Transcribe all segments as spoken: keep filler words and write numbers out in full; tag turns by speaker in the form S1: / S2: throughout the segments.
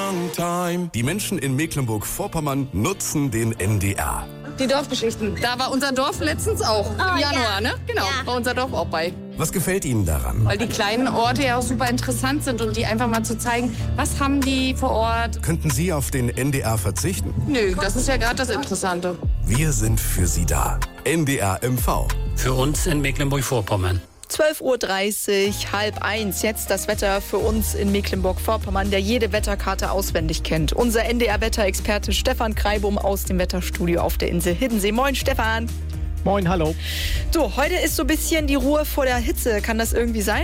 S1: long time. Die Menschen in Mecklenburg-Vorpommern nutzen den N D R.
S2: Die Dorfgeschichten. Da war unser Dorf letztens auch.
S3: Oh,
S2: Im Januar,
S3: ja.
S2: ne? Genau,
S3: Ja.
S2: war unser Dorf auch bei.
S1: Was gefällt Ihnen daran?
S2: Weil die kleinen Orte ja auch super interessant sind und die einfach mal zu zeigen, was haben die vor Ort.
S1: Könnten Sie auf den N D R verzichten?
S2: Nö, das ist ja gerade das Interessante.
S1: Wir sind für Sie da. N D R M V.
S4: Für uns in Mecklenburg-Vorpommern.
S5: zwölf Uhr dreißig, halb eins. Jetzt das Wetter für uns in Mecklenburg-Vorpommern, der jede Wetterkarte auswendig kennt. Unser N D R-Wetterexperte Stefan Kreibum aus dem Wetterstudio auf der Insel Hiddensee. Moin, Stefan.
S6: Moin, hallo.
S5: So, heute ist so ein bisschen die Ruhe vor der Hitze. Kann das irgendwie sein?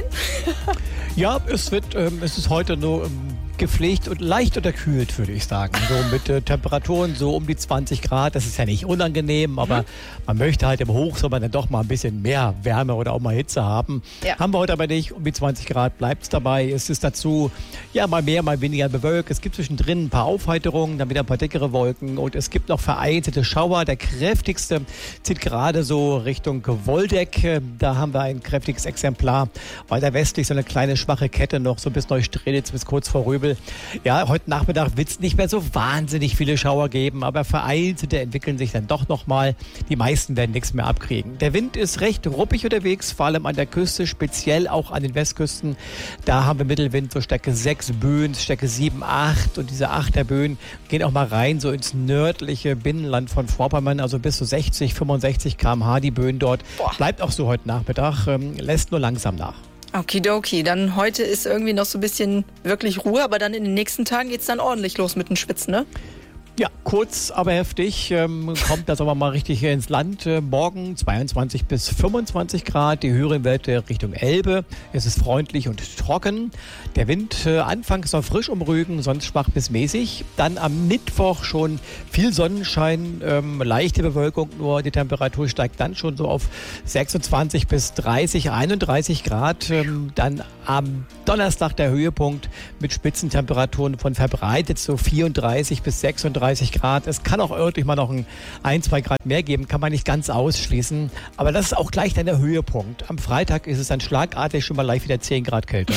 S6: Ja, es wird, ähm, es ist heute nur ähm, gepflegt und leicht unterkühlt, würde ich sagen. So mit äh, Temperaturen so um die zwanzig Grad. Das ist ja nicht unangenehm, aber mhm. man möchte halt im Hochsommer dann doch mal ein bisschen mehr Wärme oder auch mal Hitze haben. Ja. Haben wir heute aber nicht. Um die zwanzig Grad bleibt es dabei. Es ist dazu ja mal mehr, mal weniger bewölkt. Es gibt zwischendrin ein paar Aufheiterungen, dann wieder ein paar dickere Wolken und es gibt noch vereinzelte Schauer. Der kräftigste zieht gerade so Richtung Woldeck. Da haben wir ein kräftiges Exemplar. Weiter westlich so eine kleine schwache Kette noch so bis Neustrelitz, bis kurz vor Röbel. Ja, heute Nachmittag wird es nicht mehr so wahnsinnig viele Schauer geben, aber vereinzelte entwickeln sich dann doch nochmal. Die meisten werden nichts mehr abkriegen. Der Wind ist recht ruppig unterwegs, vor allem an der Küste, speziell auch an den Westküsten. Da haben wir Mittelwind, so Stärke sechs Böen, Stärke sieben, acht und diese achter Böen gehen auch mal rein, so ins nördliche Binnenland von Vorpommern, also bis zu sechzig, fünfundsechzig Kilometer pro Stunde die Böen dort. Boah. Bleibt auch so heute Nachmittag, ähm, lässt nur langsam nach.
S5: Okidoki, dann heute ist irgendwie noch so ein bisschen wirklich Ruhe, aber dann in den nächsten Tagen geht es dann ordentlich los mit dem Schwitzen, ne?
S6: Ja, kurz, aber heftig. Ähm, kommt das aber mal richtig hier ins Land. Äh, morgen zweiundzwanzig bis fünfundzwanzig Grad, die höheren Werte Richtung Elbe. Es ist freundlich und trocken. Der Wind äh, anfangs noch frisch um Rügen, sonst schwach bis mäßig. Dann am Mittwoch schon viel Sonnenschein, ähm, leichte Bewölkung, nur die Temperatur steigt dann schon so auf sechsundzwanzig bis dreißig, einunddreißig Grad. Ähm, dann am Donnerstag der Höhepunkt mit Spitzentemperaturen von verbreitet so vierunddreißig bis sechsunddreißig Grad. Es kann auch örtlich mal noch ein, ein, zwei Grad mehr geben, kann man nicht ganz ausschließen. Aber das ist auch gleich dann der Höhepunkt. Am Freitag ist es dann schlagartig schon mal leicht wieder zehn Grad kälter.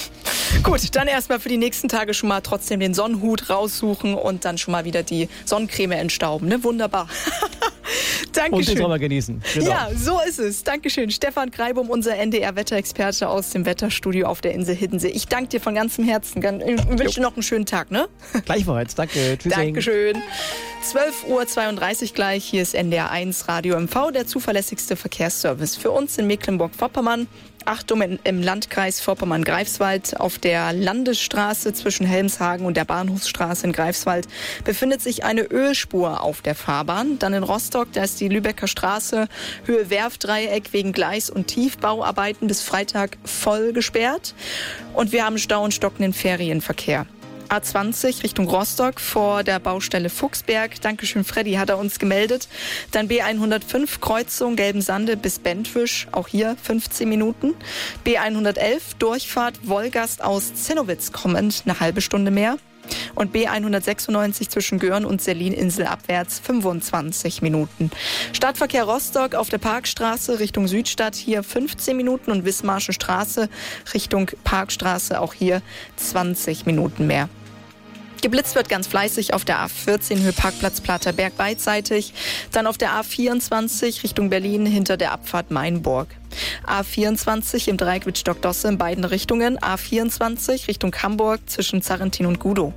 S5: Gut, dann erstmal für die nächsten Tage schon mal trotzdem den Sonnenhut raussuchen und dann schon mal wieder die Sonnencreme entstauben. Ne? Wunderbar. Dankeschön.
S6: Und den Sommer genießen. Genau.
S5: Ja, so ist es. Dankeschön. Stefan Kreibum, unser N D R-Wetterexperte aus dem Wetterstudio auf der Insel Hiddensee. Ich danke dir von ganzem Herzen. Ich wünsche dir noch einen schönen Tag, ne?
S6: Gleichfalls. Danke. Tschüss.
S5: Dankeschön. zwölf Uhr zweiunddreißig gleich. Hier ist N D R eins Radio M V, der zuverlässigste Verkehrsservice für uns in Mecklenburg-Vorpommern. Achtung, im Landkreis Vorpommern-Greifswald auf der Landesstraße zwischen Helmshagen und der Bahnhofsstraße in Greifswald befindet sich eine Ölspur auf der Fahrbahn. Dann in Rostock, da ist die Lübecker Straße Höhe Werftdreieck wegen Gleis- und Tiefbauarbeiten bis Freitag voll gesperrt. Und wir haben Stau und stockenden Ferienverkehr. A zwanzig Richtung Rostock vor der Baustelle Fuchsberg. Dankeschön, Freddy, hat er uns gemeldet. Dann B hundertfünf Kreuzung Gelbensande bis Bentwisch, auch hier fünfzehn Minuten. B hundertelf Durchfahrt Wolgast aus Zinnowitz kommend, eine halbe Stunde mehr. Und B hundertsechsundneunzig zwischen Göhren und Selin-Insel abwärts fünfundzwanzig Minuten. Stadtverkehr Rostock auf der Parkstraße Richtung Südstadt hier fünfzehn Minuten und Wismarsche Straße Richtung Parkstraße auch hier zwanzig Minuten mehr. Geblitzt wird ganz fleißig auf der A vierzehn Höhe Parkplatz Platerberg beidseitig. Dann auf der A vierundzwanzig Richtung Berlin hinter der Abfahrt Mainburg. A vierundzwanzig im Dreieck mit Stockdosse in beiden Richtungen. A vierundzwanzig Richtung Hamburg zwischen Zarrentin und Gudow.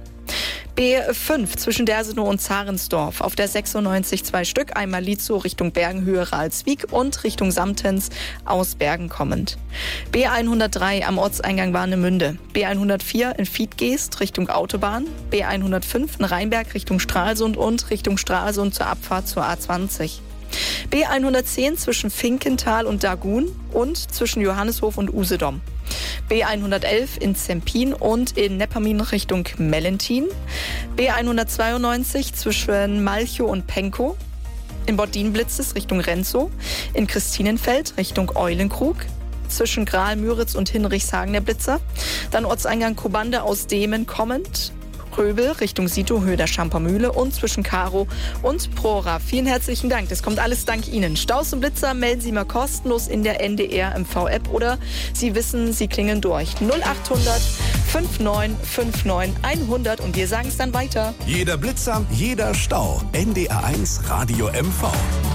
S5: B fünf zwischen Dersenow und Zarensdorf. Auf der sechsundneunzig zwei Stück, einmal Lietzow Richtung Bergenhöhe Ralswiek und Richtung Samtens aus Bergen kommend. B hundertdrei am Ortseingang Warnemünde. B hundertvier in Fiedgeest Richtung Autobahn. B hundertfünf in Rheinberg Richtung Stralsund und Richtung Stralsund zur Abfahrt zur A zwanzig. B hundertzehn zwischen Finkenthal und Dagun und zwischen Johanneshof und Usedom. B hundertelf in Zempin und in Neppermin Richtung Mellentin. B hundertzweiundneunzig zwischen Malchow und Penkow. In Bottdien blitzt es Richtung Renzow. In Christinenfeld Richtung Eulenkrug. Zwischen Graal, Müritz und Hinrichshagen der Blitzer. Dann Ortseingang Kobande aus Demen kommend. Röbel Richtung Sito, Höhe der Schampermühle und zwischen Karo und Prora. Vielen herzlichen Dank. Das kommt alles dank Ihnen. Staus und Blitzer melden Sie mal kostenlos in der N D R M V-App oder Sie wissen, Sie klingeln durch. null achthundert neunundfünfzig neunundfünfzig hundert und wir sagen es dann weiter.
S1: Jeder Blitzer, jeder Stau. N D R eins Radio M V.